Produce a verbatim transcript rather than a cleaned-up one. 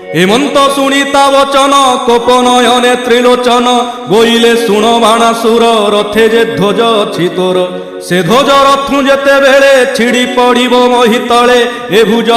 हेमंत शुणी ता वचन कोप नयने त्रिलोचन गोइले शुण बाणासुर रथे जे ध्वज अछि तोर से ध्वज रथु जेते बेले छिड़ी पड़िबो मही तले ए भुज